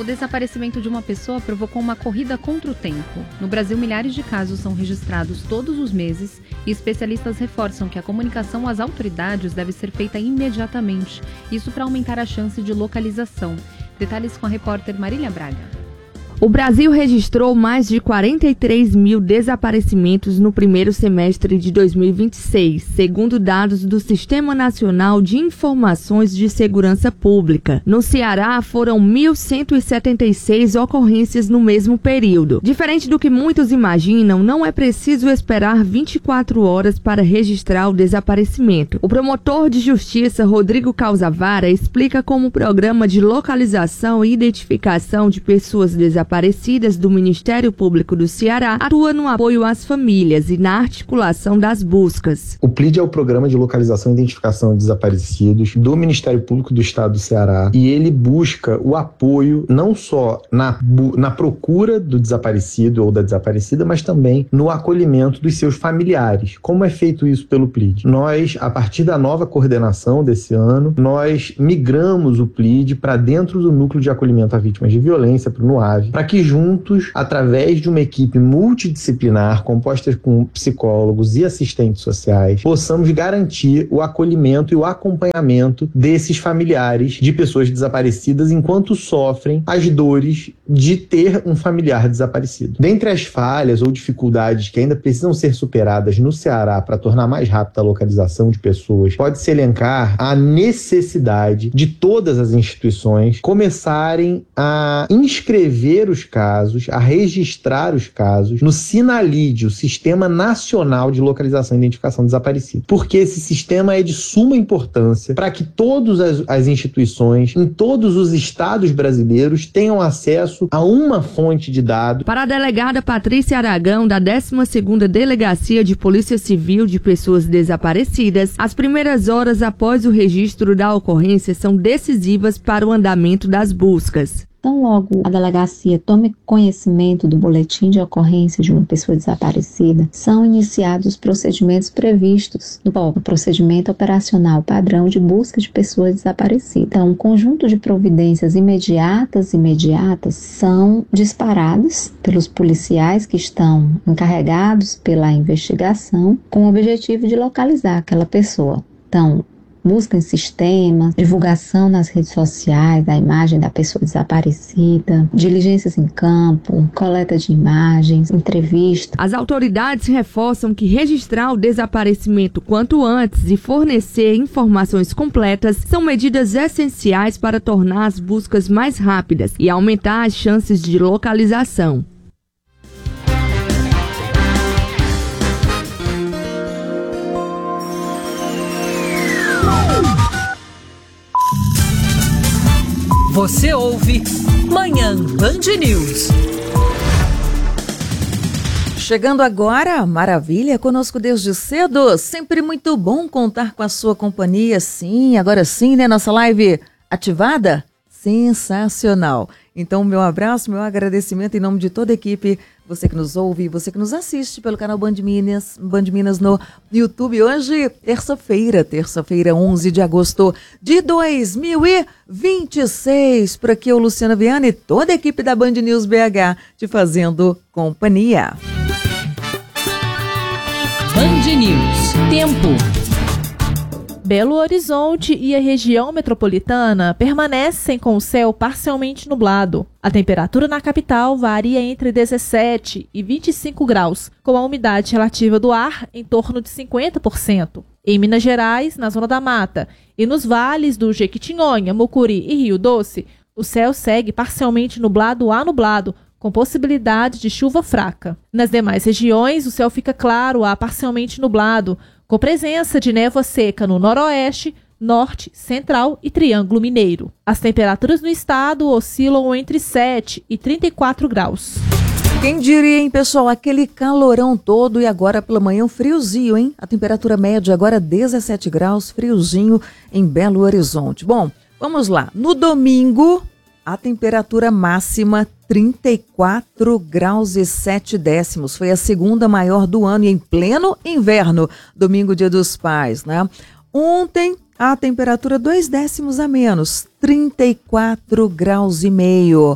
O desaparecimento de uma pessoa provocou uma corrida contra o tempo. No Brasil, milhares de casos são registrados todos os meses e especialistas reforçam que a comunicação às autoridades deve ser feita imediatamente, isso para aumentar a chance de localização. Detalhes com a repórter Marília Braga. O Brasil registrou mais de 43 mil desaparecimentos no primeiro semestre de 2026, segundo dados do Sistema Nacional de Informações de Segurança Pública. No Ceará, foram 1.176 ocorrências no mesmo período. Diferente do que muitos imaginam, não é preciso esperar 24 horas para registrar o desaparecimento. O promotor de justiça, Rodrigo Calzavara, explica como o programa de localização e identificação de pessoas desaparecidas do Ministério Público do Ceará atua no apoio às famílias e na articulação das buscas. O PLID é o Programa de Localização e Identificação de Desaparecidos do Ministério Público do Estado do Ceará, e ele busca o apoio não só na procura do desaparecido ou da desaparecida, mas também no acolhimento dos seus familiares. Como é feito isso pelo PLID? Nós, a partir da nova coordenação desse ano, nós migramos o PLID para dentro do Núcleo de Acolhimento a Vítimas de Violência, para o NUAV, para que juntos, através de uma equipe multidisciplinar, composta com psicólogos e assistentes sociais, possamos garantir o acolhimento e o acompanhamento desses familiares de pessoas desaparecidas enquanto sofrem as dores de ter um familiar desaparecido. Dentre as falhas ou dificuldades que ainda precisam ser superadas no Ceará para tornar mais rápida a localização de pessoas, pode-se elencar a necessidade de todas as instituições começarem a inscrever os casos, a registrar os casos no Sinalide, o Sistema Nacional de Localização e Identificação Desaparecidos. Porque esse sistema é de suma importância para que todas as instituições, em todos os estados brasileiros, tenham acesso a uma fonte de dados. Para a delegada Patrícia Aragão, da 12ª Delegacia de Polícia Civil de Pessoas Desaparecidas, as primeiras horas após o registro da ocorrência são decisivas para o andamento das buscas. Então, logo a delegacia tome conhecimento do boletim de ocorrência de uma pessoa desaparecida, são iniciados os procedimentos previstos no procedimento operacional padrão de busca de pessoas desaparecidas. Então, um conjunto de providências imediatas são disparadas pelos policiais que estão encarregados pela investigação com o objetivo de localizar aquela pessoa. Então, busca em sistemas, divulgação nas redes sociais da imagem da pessoa desaparecida, diligências em campo, coleta de imagens, entrevista. As autoridades reforçam que registrar o desaparecimento quanto antes e fornecer informações completas são medidas essenciais para tornar as buscas mais rápidas e aumentar as chances de localização. Você ouve Manhã Band News. Chegando agora, maravilha, conosco desde cedo. Sempre muito bom contar com a sua companhia. Sim, agora sim, né? Nossa live ativada? Sensacional. Então, meu abraço, meu agradecimento em nome de toda a equipe. Você que nos ouve, você que nos assiste pelo canal Band Minas no YouTube. Hoje, terça-feira, 11 de agosto de 2026. Por aqui, o Luciana Viana e toda a equipe da Band News BH te fazendo companhia. Band News. Tempo. Belo Horizonte e a região metropolitana permanecem com o céu parcialmente nublado. A temperatura na capital varia entre 17 e 25 graus, com a umidade relativa do ar em torno de 50%. Em Minas Gerais, na Zona da Mata, e nos vales do Jequitinhonha, Mucuri e Rio Doce, o céu segue parcialmente nublado a nublado, com possibilidade de chuva fraca. Nas demais regiões, o céu fica claro a parcialmente nublado, com presença de névoa seca no noroeste, norte, central e Triângulo Mineiro. As temperaturas no estado oscilam entre 7 e 34 graus. Quem diria, hein, pessoal, aquele calorão todo e agora pela manhã um friozinho, hein? A temperatura média agora 17 graus, friozinho em Belo Horizonte. Bom, vamos lá. No domingo, a temperatura máxima 34 graus e 7 décimos. Foi a segunda maior do ano e em pleno inverno, domingo, Dia dos Pais, né? Ontem, a temperatura 2 décimos a menos, 34 graus e meio.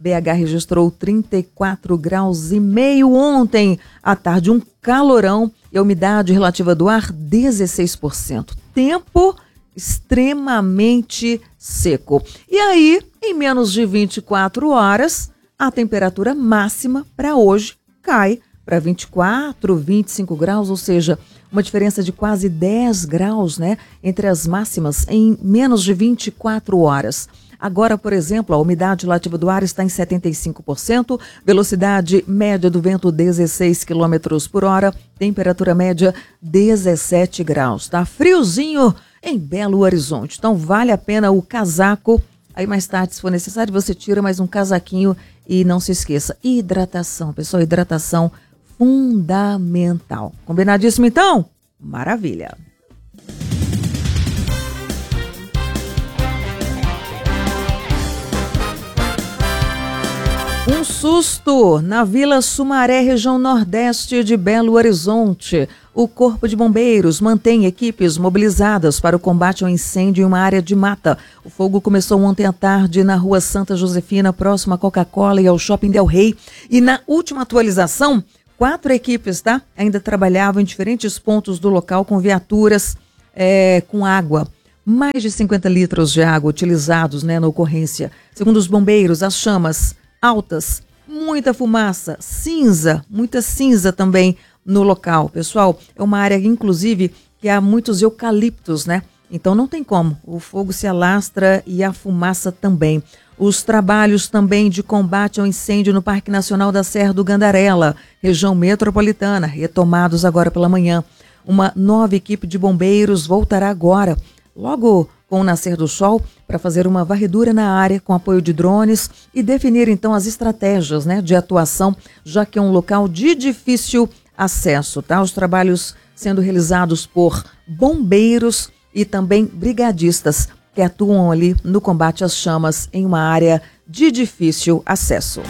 BH registrou 34,5 graus ontem à tarde, um calorão e a umidade relativa do ar 16%. Tempo extremamente seco. E aí, em menos de 24 horas, a temperatura máxima para hoje cai para 24, 25 graus, ou seja, uma diferença de quase 10 graus, né, entre as máximas em menos de 24 horas. Agora, por exemplo, a umidade relativa do ar está em 75%, velocidade média do vento 16 km por hora, temperatura média 17 graus. Tá friozinho em Belo Horizonte, então vale a pena o casaco. Aí mais tarde, se for necessário, você tira mais um casaquinho e não se esqueça, hidratação, pessoal, hidratação fundamental. Combinadíssimo então? Maravilha! Um susto na Vila Sumaré, região nordeste de Belo Horizonte. O Corpo de Bombeiros mantém equipes mobilizadas para o combate ao incêndio em uma área de mata. O fogo começou ontem à tarde na Rua Santa Josefina, próximo à Coca-Cola e ao Shopping Del Rey. E na última atualização, 4 equipes, tá? Ainda trabalhavam em diferentes pontos do local com viaturas com água. Mais de 50 litros de água utilizados, né, na ocorrência. Segundo os bombeiros, as chamas altas, muita fumaça, cinza, muita cinza também no local. Pessoal, é uma área, inclusive, que há muitos eucaliptos, né? Então não tem como. O fogo se alastra e a fumaça também. Os trabalhos também de combate ao incêndio no Parque Nacional da Serra do Gandarela, região metropolitana, retomados agora pela manhã. Uma nova equipe de bombeiros voltará agora, logo com o nascer do sol, para fazer uma varredura na área com apoio de drones e definir então as estratégias, né, de atuação, já que é um local de difícil acesso, tá? Os trabalhos sendo realizados por bombeiros e também brigadistas que atuam ali no combate às chamas em uma área de difícil acesso.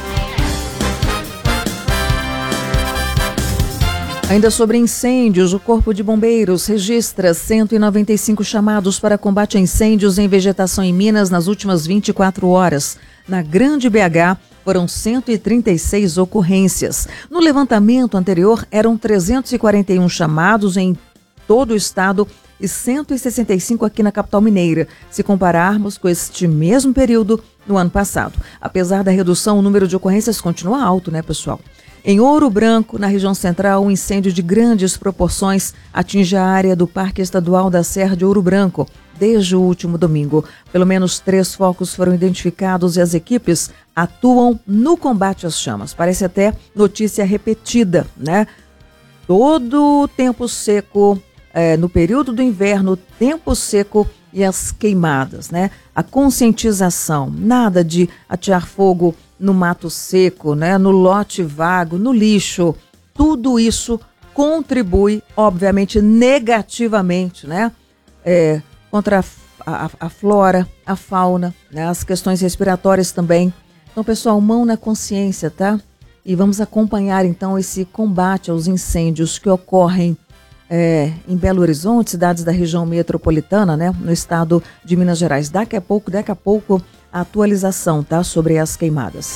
Ainda sobre incêndios, o Corpo de Bombeiros registra 195 chamados para combate a incêndios em vegetação em Minas nas últimas 24 horas. Na Grande BH, foram 136 ocorrências. No levantamento anterior, eram 341 chamados em todo o estado e 165 aqui na capital mineira, se compararmos com este mesmo período no ano passado. Apesar da redução, o número de ocorrências continua alto, né, pessoal? Em Ouro Branco, na região central, um incêndio de grandes proporções atinge a área do Parque Estadual da Serra de Ouro Branco desde o último domingo. Pelo menos 3 focos foram identificados e as equipes atuam no combate às chamas. Parece até notícia repetida, né? Todo o tempo seco, no período do inverno, tempo seco e as queimadas, né? A conscientização, nada de atear fogo no mato seco, né, no lote vago, no lixo, tudo isso contribui, obviamente, negativamente, né, contra a flora, a fauna, né, as questões respiratórias também. Então, pessoal, mão na consciência, tá? E vamos acompanhar, então, esse combate aos incêndios que ocorrem em Belo Horizonte, cidades da região metropolitana, né, no estado de Minas Gerais. Daqui a pouco, a atualização, tá, sobre as queimadas.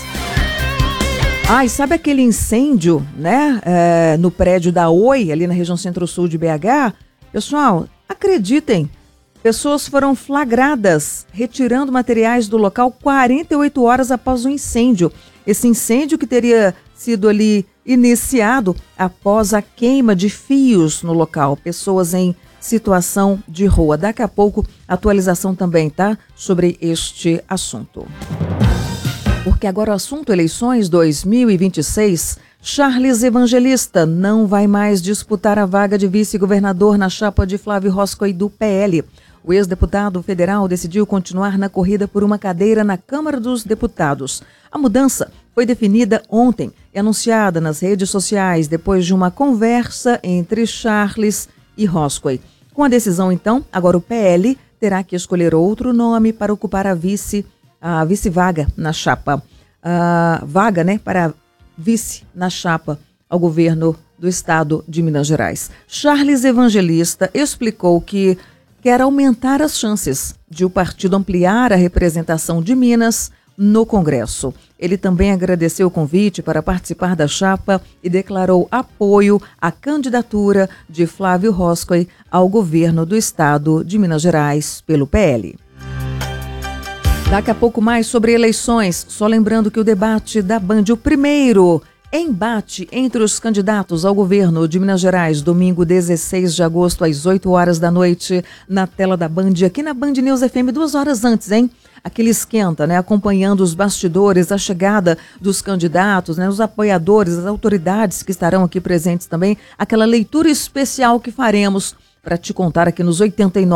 E sabe aquele incêndio, né, no prédio da Oi, ali na região centro-sul de BH? Pessoal, acreditem, pessoas foram flagradas retirando materiais do local 48 horas após o incêndio. Esse incêndio que teria sido ali iniciado após a queima de fios no local. Pessoas em situação de rua. Daqui a pouco, atualização também, tá? Sobre este assunto. Porque agora o assunto eleições 2026, Charles Evangelista não vai mais disputar a vaga de vice-governador na chapa de Flávio Roscoe do PL. O ex-deputado federal decidiu continuar na corrida por uma cadeira na Câmara dos Deputados. A mudança foi definida ontem e anunciada nas redes sociais depois de uma conversa entre Charles e Roscoe. Com a decisão, então, agora o PL terá que escolher outro nome para ocupar a vice-vaga na chapa. A vaga, né, para vice na chapa ao governo do estado de Minas Gerais. Charles Evangelista explicou que quer aumentar as chances de o partido ampliar a representação de Minas, no Congresso. Ele também agradeceu o convite para participar da chapa e declarou apoio à candidatura de Flávio Roscoe ao governo do estado de Minas Gerais pelo PL. Daqui a pouco mais sobre eleições, só lembrando que o debate da Band, o primeiro embate entre os candidatos ao governo de Minas Gerais, domingo 16 de agosto, às 8 horas da noite, na tela da Band, aqui na Band News FM, 2 horas antes, hein? Aquele esquenta, né? Acompanhando os bastidores, a chegada dos candidatos, né? Os apoiadores, as autoridades que estarão aqui presentes também, aquela leitura especial que faremos para te contar aqui nos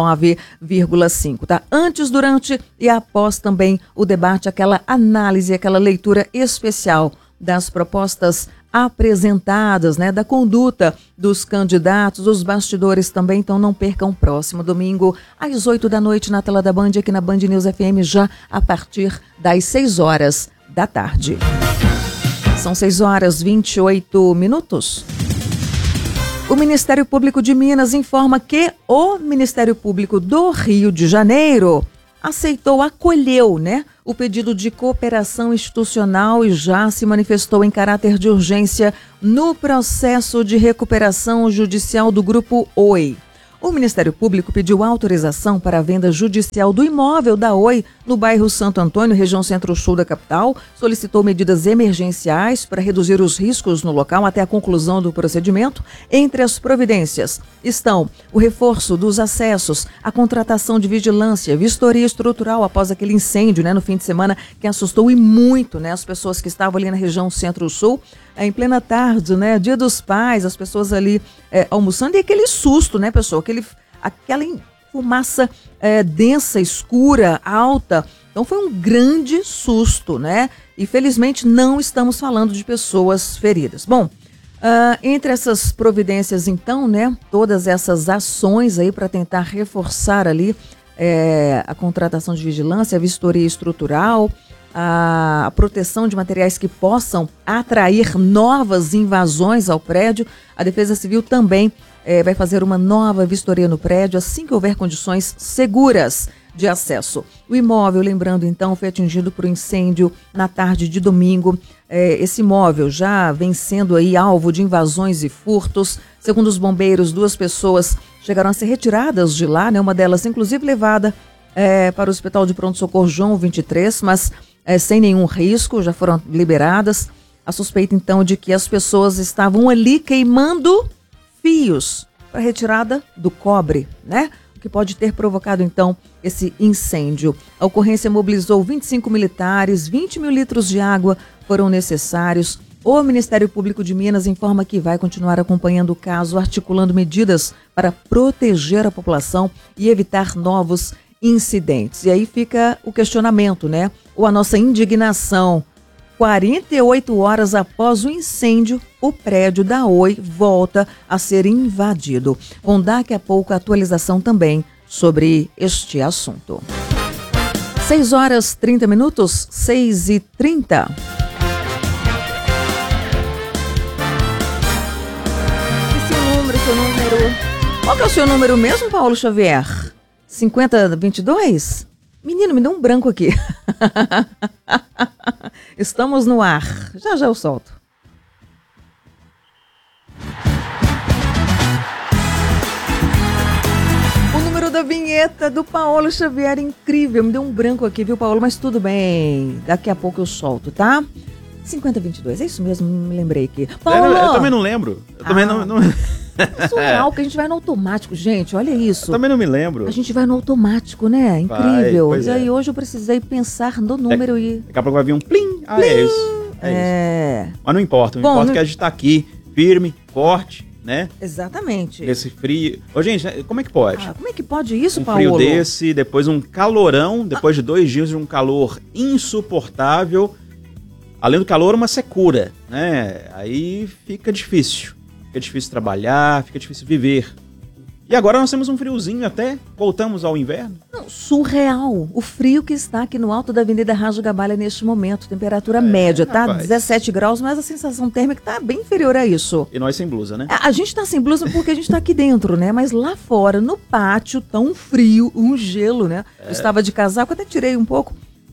89,5, tá? Antes, durante e após também o debate, aquela análise, aquela leitura especial das propostas apresentadas, né? Da conduta dos candidatos, os bastidores também, então não percam, próximo domingo, às 8 da noite, na tela da Band, aqui na Band News FM, já a partir das 6 horas da tarde. São 6 horas e 28 minutos. O Ministério Público de Minas informa que o Ministério Público do Rio de Janeiro acolheu, né, o pedido de cooperação institucional e já se manifestou em caráter de urgência no processo de recuperação judicial do Grupo Oi. O Ministério Público pediu autorização para a venda judicial do imóvel da Oi no bairro Santo Antônio, região centro-sul da capital, solicitou medidas emergenciais para reduzir os riscos no local até a conclusão do procedimento. Entre as providências estão o reforço dos acessos, a contratação de vigilância, vistoria estrutural após aquele incêndio, né, no fim de semana, que assustou e muito, né, as pessoas que estavam ali na região centro-sul. Em plena tarde, né, Dia dos Pais, as pessoas ali almoçando e aquele susto, né, pessoal, aquela fumaça densa, escura, alta. Então foi um grande susto, né? E felizmente não estamos falando de pessoas feridas. Bom, entre essas providências então, né, todas essas ações aí para tentar reforçar ali a contratação de vigilância, a vistoria estrutural, a proteção de materiais que possam atrair novas invasões ao prédio. A Defesa Civil também vai fazer uma nova vistoria no prédio assim que houver condições seguras de acesso. O imóvel, lembrando então, foi atingido por um incêndio na tarde de domingo. Esse imóvel já vem sendo aí alvo de invasões e furtos. Segundo os bombeiros, 2 pessoas chegaram a ser retiradas de lá, né? Uma delas inclusive levada para o Hospital de Pronto-Socorro João 23, mas sem nenhum risco, já foram liberadas. A suspeita, então, de que as pessoas estavam ali queimando fios para retirada do cobre, né? O que pode ter provocado, então, esse incêndio. A ocorrência mobilizou 25 militares, 20 mil litros de água foram necessários. O Ministério Público de Minas informa que vai continuar acompanhando o caso, articulando medidas para proteger a população e evitar novos incidentes. E aí fica o questionamento, né? Ou a nossa indignação. 48 horas após o incêndio, o prédio da Oi volta a ser invadido. Vamos dar daqui a pouco a atualização também sobre este assunto. 6 horas 30 minutos, 6h30. Seu número. Qual que é o seu número mesmo, Paulo Xavier? 5022? Menino, me deu um branco aqui. Estamos no ar. Já já eu solto. O número da vinheta do Paulo Xavier, incrível. Me deu um branco aqui, viu, Paulo? Mas tudo bem. Daqui a pouco eu solto, tá? 5022, é isso mesmo, me lembrei aqui. Paulo! Eu também não lembro. Eu também não... É surreal que a gente vai no automático, gente, olha isso. Eu também não me lembro. A gente vai no automático, né? Incrível. Vai, e aí hoje eu precisei pensar no número e... Daqui a pouco vai vir um plim. Ah, plim. É isso. É isso. Mas não importa, importa que a gente tá aqui, firme, forte, né? Exatamente. Nesse frio. Ô, gente, como é que pode? Como é que pode isso, Paulo? Um frio desse, depois um calorão, depois de 2 dias de um calor insuportável. Além do calor, uma secura, né? Aí fica difícil. Fica difícil trabalhar, fica difícil viver. E agora nós temos um friozinho até, voltamos ao inverno. Não, surreal. O frio que está aqui no alto da Avenida Rajo Gabalha neste momento. Temperatura média, tá? Rapaz. 17 graus, mas a sensação térmica tá bem inferior a isso. E nós sem blusa, né? A gente tá sem blusa porque a gente tá aqui dentro, né? Mas lá fora, no pátio, tão frio, um gelo, né? Eu estava de casaco, até tirei um pouco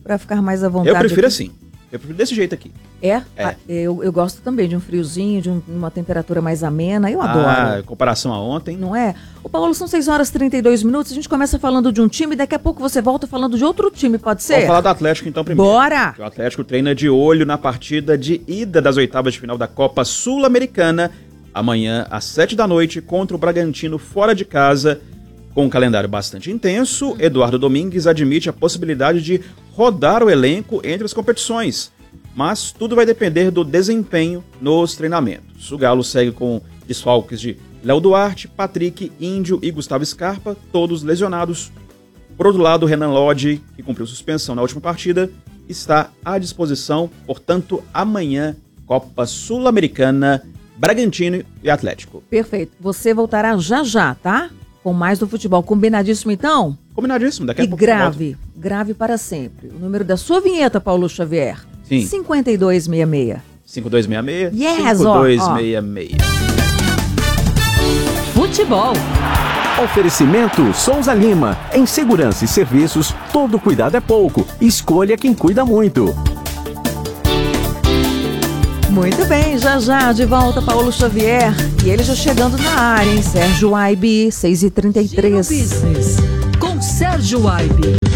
para ficar mais à vontade? Eu prefiro aqui? assim. Eu prefiro desse jeito aqui. É? É. Eu gosto também de um friozinho, de uma temperatura mais amena. Eu adoro. Em comparação a ontem. Não é? Ô, Paulo, são 6h32. A gente começa falando de um time, daqui a pouco você volta falando de outro time, pode ser? Vamos falar do Atlético então primeiro. Bora! O Atlético treina de olho na partida de ida das oitavas de final da Copa Sul-Americana, amanhã às 7h contra o Bragantino fora de casa. Com um calendário bastante intenso, Eduardo Domingues admite a possibilidade de rodar o elenco entre as competições, mas tudo vai depender do desempenho nos treinamentos. O Galo segue com desfalques de Léo Duarte, Patrick, Índio e Gustavo Scarpa, todos lesionados. Por outro lado, Renan Lodge, que cumpriu suspensão na última partida, está à disposição, portanto, amanhã, Copa Sul-Americana, Bragantino e Atlético. Perfeito. Você voltará já, tá? Com mais do futebol. Combinadíssimo, então? Combinadíssimo, daqui a E pouco. grave para sempre. O número da sua vinheta, Paulo Xavier. Sim. 5266. 5266. Yes, 5266. Futebol. Oferecimento Souza Lima. Em segurança e serviços, todo cuidado é pouco. Escolha quem cuida muito. Muito bem, já, de volta, Paulo Xavier. E ele já chegando na área, hein? Sérgio Aibe, 6h33. Com Sérgio Aibe.